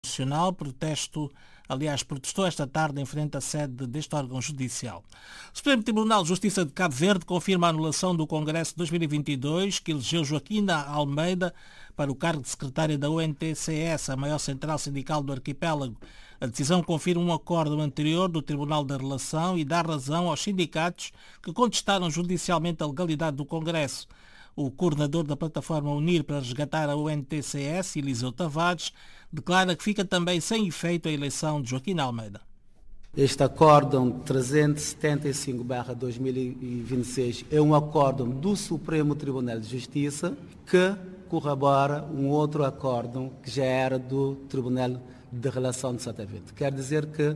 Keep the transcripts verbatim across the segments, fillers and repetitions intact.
Nacional, protesto, aliás, protestou esta tarde em frente à sede deste órgão judicial. O Supremo Tribunal de Justiça de Cabo Verde confirma a anulação do Congresso de dois mil e vinte e dois, que elegeu Joaquina Almeida para o cargo de secretária da U N T C S, a maior central sindical do arquipélago. A decisão confirma um acordo anterior do Tribunal da Relação e dá razão aos sindicatos que contestaram judicialmente a legalidade do Congresso. O coordenador da plataforma Unir para Resgatar a U N T C S, Eliseu Tavares, declara que fica também sem efeito a eleição de Joaquina Almeida. Este acórdão trezentos e setenta e cinco barra dois mil e vinte e seis é um acórdão do Supremo Tribunal de Justiça que corrobora um outro acórdão que já era do Tribunal de Relação de Sotavento. Quer dizer que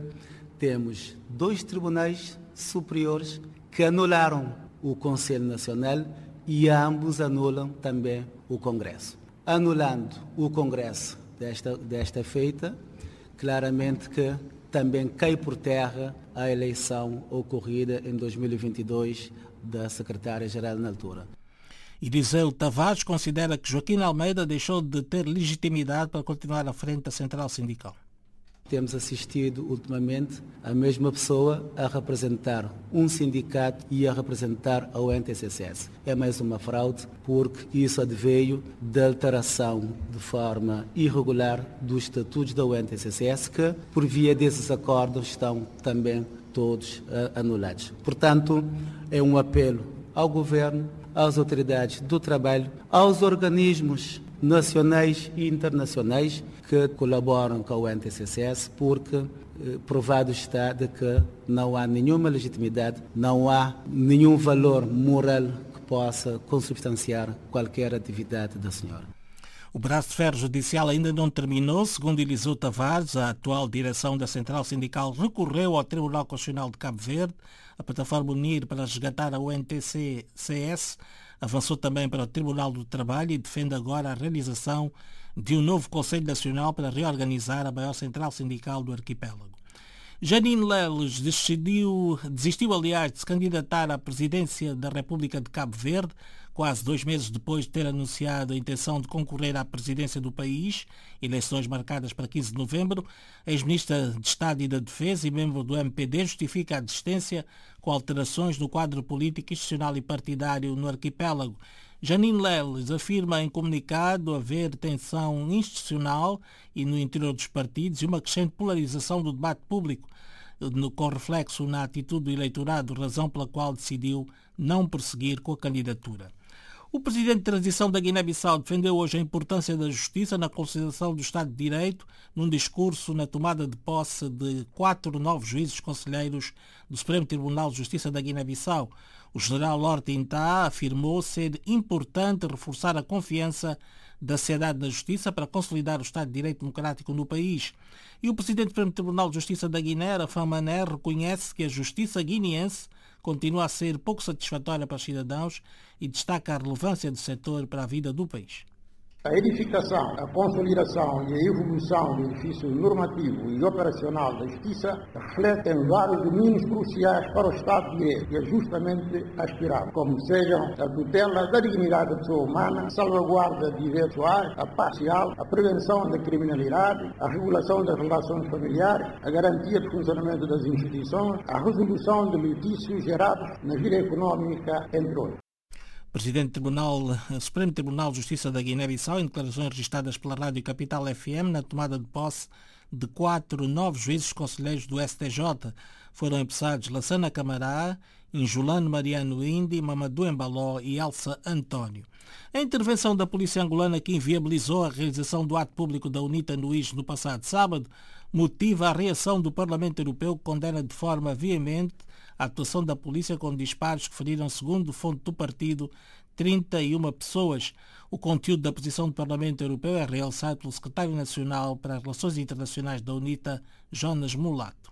temos dois tribunais superiores que anularam o Conselho Nacional e ambos anulam também o Congresso. Anulando o Congresso desta, desta feita, claramente que também cai por terra a eleição ocorrida em dois mil e vinte e dois da secretária-geral na altura. Eliseu Tavares considera que Joaquina Almeida deixou de ter legitimidade para continuar à frente da central sindical. Temos assistido ultimamente a mesma pessoa a representar um sindicato e a representar a U N T C S. É mais uma fraude, porque isso adveio da alteração de forma irregular dos estatutos da U N T C S, que, por via desses acordos, estão também todos uh, anulados. Portanto, é um apelo ao Governo, às autoridades do trabalho, aos organismos nacionais e internacionais que colaboram com a U N T C S, porque eh, provado está de que não há nenhuma legitimidade, não há nenhum valor moral que possa consubstanciar qualquer atividade da senhora. O braço de ferro judicial ainda não terminou. Segundo Eliseu Tavares, a atual direção da Central Sindical recorreu ao Tribunal Constitucional de Cabo Verde. A plataforma Unir para Resgatar a U N T C S avançou também para o Tribunal do Trabalho e defende agora a realização de um novo Conselho Nacional para reorganizar a maior central sindical do arquipélago. Janine Leles decidiu, desistiu, aliás, de se candidatar à presidência da República de Cabo Verde, quase dois meses depois de ter anunciado a intenção de concorrer à presidência do país, eleições marcadas para quinze de novembro. A ex-ministra de Estado e da Defesa e membro do M P D justifica a desistência com alterações no quadro político, institucional e partidário no arquipélago. Janine Leles afirma em comunicado haver tensão institucional e no interior dos partidos e uma crescente polarização do debate público, com reflexo na atitude do eleitorado, razão pela qual decidiu não prosseguir com a candidatura. O presidente de transição da Guiné-Bissau defendeu hoje a importância da justiça na consolidação do Estado de Direito num discurso na tomada de posse de quatro novos juízes conselheiros do Supremo Tribunal de Justiça da Guiné-Bissau. O general Lorte Intá afirmou ser importante reforçar a confiança da sociedade na justiça para consolidar o Estado de Direito democrático no país. E o presidente do Supremo Tribunal de Justiça da Guiné, Rafan Mané, reconhece que a justiça guineense continua a ser pouco satisfatória para os cidadãos e destaca a relevância do setor para a vida do país. A edificação, a consolidação e a evolução do edifício normativo e operacional da justiça refletem vários domínios cruciais para o Estado de Direito, que é justamente aspirado, como sejam a tutela da dignidade da pessoa humana, a salvaguarda de direitos pessoais, a paz social, a prevenção da criminalidade, a regulação das relações familiares, a garantia do funcionamento das instituições, a resolução de litígios gerados na vida económica, entre outros. Presidente do Tribunal, Supremo Tribunal de Justiça da Guiné-Bissau, em declarações registradas pela Rádio Capital F M, na tomada de posse de quatro novos juízes conselheiros do S T J. Foram empossados Lassana Camará, Injulano Mariano Indi, Mamadou Embaló e Elsa António. A intervenção da polícia angolana, que inviabilizou a realização do ato público da UNITA no I S no passado sábado, motiva a reação do Parlamento Europeu, que condena de forma veemente a atuação da polícia com disparos que feriram, segundo fonte do partido, trinta e uma pessoas. O conteúdo da posição do Parlamento Europeu é realçado pelo secretário nacional para as Relações Internacionais da UNITA, Jonas Mulato.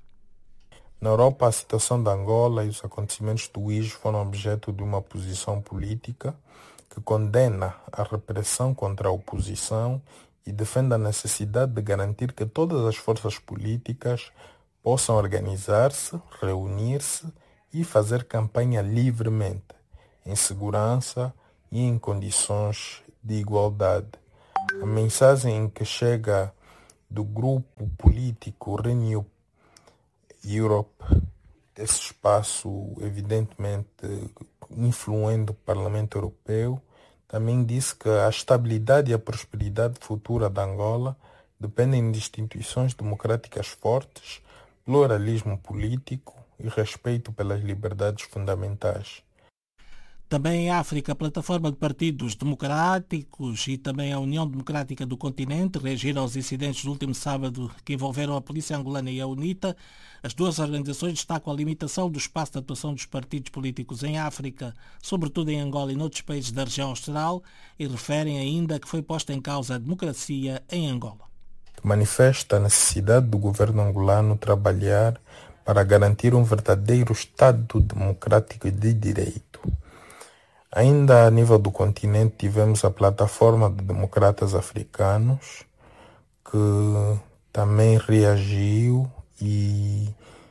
Na Europa, a situação de Angola e os acontecimentos do I S foram objeto de uma posição política que condena a repressão contra a oposição e defende a necessidade de garantir que todas as forças políticas possam organizar-se, reunir-se e fazer campanha livremente, em segurança e em condições de igualdade. A mensagem que chega do grupo político Renew Europe, esse espaço evidentemente influindo o Parlamento Europeu, também disse que a estabilidade e a prosperidade futura da Angola dependem de instituições democráticas fortes, pluralismo político e respeito pelas liberdades fundamentais. Também em África, a Plataforma de Partidos Democráticos e também a União Democrática do Continente reagiram aos incidentes do último sábado que envolveram a Polícia Angolana e a UNITA. As duas organizações destacam a limitação do espaço de atuação dos partidos políticos em África, sobretudo em Angola e noutros países da região austral, e referem ainda que foi posta em causa a democracia em Angola. Manifesta a necessidade do governo angolano trabalhar para garantir um verdadeiro Estado democrático e de direito. Ainda a nível do continente tivemos a plataforma de democratas africanos que também reagiu e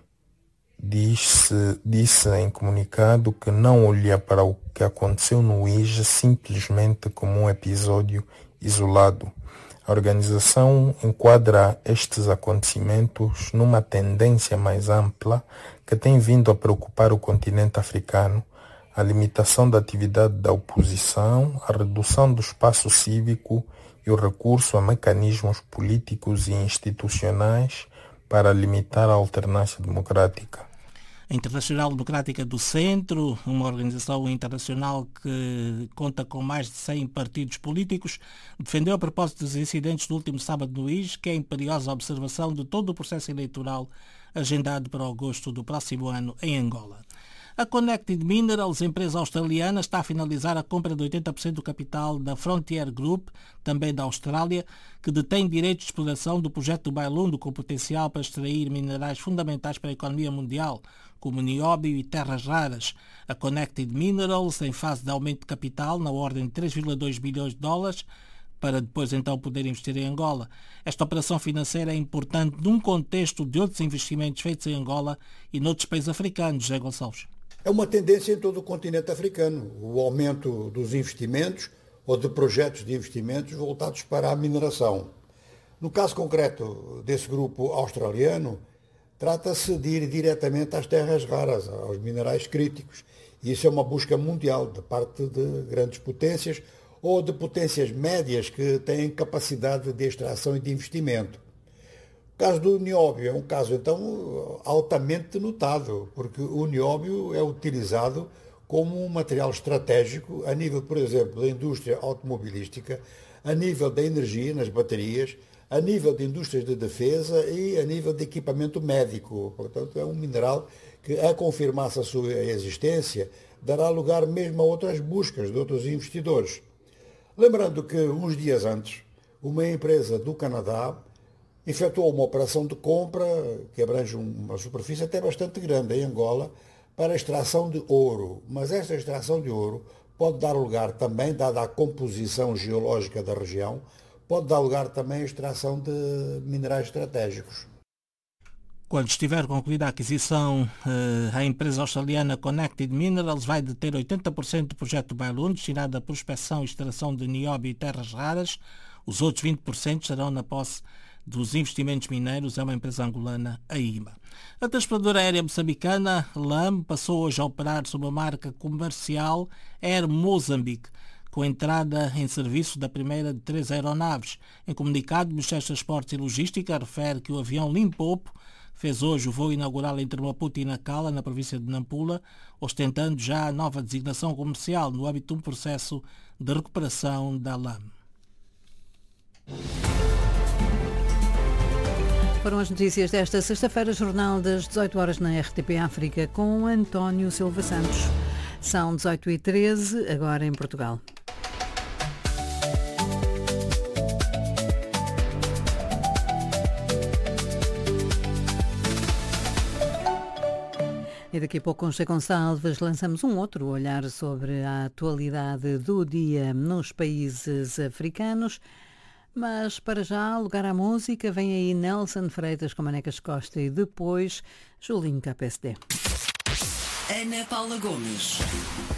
disse, disse em comunicado que não olha para o que aconteceu no I J simplesmente como um episódio isolado. A organização enquadra estes acontecimentos numa tendência mais ampla que tem vindo a preocupar o continente africano, a limitação da atividade da oposição, a redução do espaço cívico e o recurso a mecanismos políticos e institucionais para limitar a alternância democrática. A Internacional Democrática do Centro, uma organização internacional que conta com mais de cem partidos políticos, defendeu a propósito dos incidentes do último sábado no I J que é imperiosa a observação de todo o processo eleitoral agendado para agosto do próximo ano em Angola. A Connected Minerals, empresa australiana, está a finalizar a compra de oitenta por cento do capital da Frontier Group, também da Austrália, que detém direitos de exploração do projeto do Bailundo com potencial para extrair minerais fundamentais para a economia mundial, como nióbio e terras raras. A Connected Minerals, em fase de aumento de capital, na ordem de três vírgula dois bilhões de dólares, para depois então poder investir em Angola. Esta operação financeira é importante num contexto de outros investimentos feitos em Angola e noutros países africanos, José Gonçalves. É uma tendência em todo o continente africano, o aumento dos investimentos ou de projetos de investimentos voltados para a mineração. No caso concreto desse grupo australiano, trata-se de ir diretamente às terras raras, aos minerais críticos. E isso é uma busca mundial de parte de grandes potências ou de potências médias que têm capacidade de extração e de investimento. O caso do nióbio é um caso, então, altamente notado, porque o nióbio é utilizado como um material estratégico a nível, por exemplo, da indústria automobilística, a nível da energia nas baterias, a nível de indústrias de defesa e a nível de equipamento médico. Portanto, é um mineral que, a confirmar-se a sua existência, dará lugar mesmo a outras buscas de outros investidores. Lembrando que, uns dias antes, uma empresa do Canadá efetuou uma operação de compra que abrange uma superfície até bastante grande em Angola para a extração de ouro. Mas esta extração de ouro pode dar lugar também, dada a composição geológica da região, pode dar lugar também à extração de minerais estratégicos. Quando estiver concluída a aquisição, a empresa australiana Connected Minerals vai deter oitenta por cento do projeto Bailundo, destinado à prospecção e extração de nióbio e terras raras. Os outros vinte por cento estarão na posse dos investimentos mineiros, é uma empresa angolana, a I M A. A transportadora aérea moçambicana, LAM, passou hoje a operar sob a marca comercial Air Mozambique, com entrada em serviço da primeira de três aeronaves. Em comunicado, o Ministério dos Transportes e Logística refere que o avião Limpopo fez hoje o voo inaugural entre Maputo e Nacala, na província de Nampula, ostentando já a nova designação comercial no âmbito de um processo de recuperação da LAM. Foram as notícias desta sexta-feira, jornal das dezoito horas na R T P África, com António Silva Santos. São dezoito e treze, agora em Portugal. E daqui a pouco, com José Gonçalves, lançamos um outro olhar sobre a atualidade do dia nos países africanos. Mas, para já, lugar à música, vem aí Nelson Freitas com Manecas Costa e depois Julinho K P S D. Ana Paula Gomes.